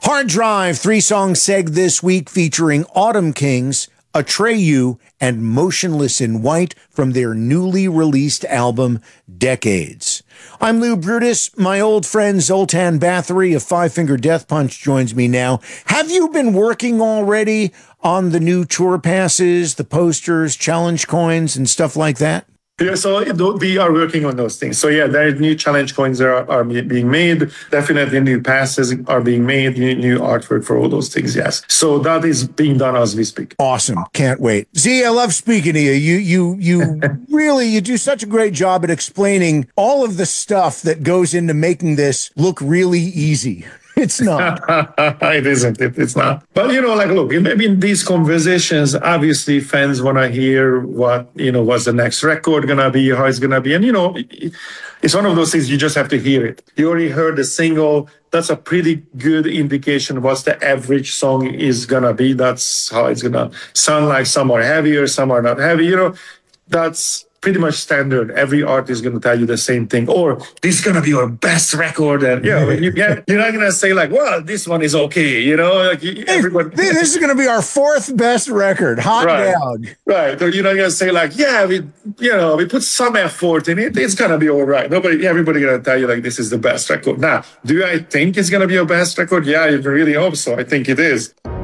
Hard Drive, three-song seg this week featuring Autumn Kings, Atreyu, and Motionless in White from their newly released album, Decades. I'm Lou Brutus. My old friend Zoltan Bathory of Five Finger Death Punch joins me now. Have you been working already on the new tour passes, the posters, challenge coins, and stuff like that? Yeah, so we are working on those things. So yeah, there are new challenge coins that are being made. Definitely new passes are being made, new artwork for all those things, yes. So that is being done as we speak. Awesome. Can't wait. Z, I love speaking to you. You really, you do such a great job at explaining all of the stuff that goes into making this look really easy. It's not. It isn't. It's not. But, look, maybe in these conversations, obviously fans want to hear what's the next record going to be, how it's going to be. And, it's one of those things you just have to hear it. You already heard the single. That's a pretty good indication of what the average song is going to be. That's how it's going to sound like. Some are heavier, some are not heavy. That's pretty much standard. Every artist is going to tell you the same thing. Or this is going to be your best record. And you're not going to say like, well, this one is okay. Everybody. This is going to be our fourth best record. Hot dog. Right. Or you're not going to say like, yeah, we put some effort in it. It's going to be all right. Everybody going to tell you like, this is the best record. Now, do I think it's going to be your best record? Yeah, I really hope so. I think it is.